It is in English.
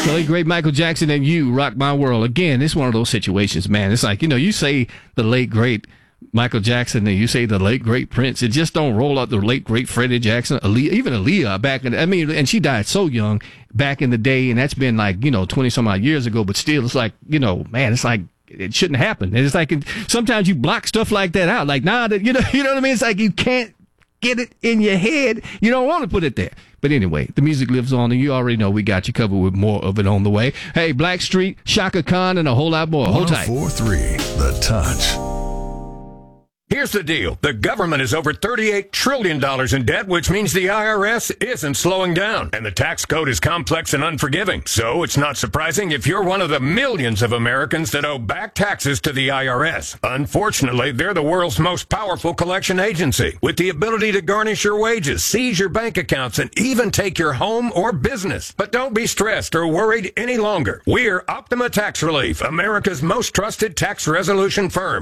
The late great Michael Jackson and You Rock My World. Again, it's one of those situations, man. It's like, you say the late great Michael Jackson and you say the late great Prince. It just don't roll out the late great Freddie Jackson, even Aaliyah back in, and she died so young back in the day, and that's been like, 20 some odd years ago, but still it's like, man, it's like, it shouldn't happen. And it's like, sometimes you block stuff like that out. Like, nah, you know what I mean? It's like you can't get it in your head. You don't want to put it there. But anyway, the music lives on, and you already know we got you covered with more of it on the way. Hey, Blackstreet, Shaka Khan, and a whole lot more. Hold tight. 104.3 The Touch. Here's the deal. The government is over $38 trillion in debt, which means the IRS isn't slowing down. And the tax code is complex and unforgiving. So it's not surprising if you're one of the millions of Americans that owe back taxes to the IRS. Unfortunately, they're the world's most powerful collection agency, with the ability to garnish your wages, seize your bank accounts, and even take your home or business. But don't be stressed or worried any longer. We're Optima Tax Relief, America's most trusted tax resolution firm.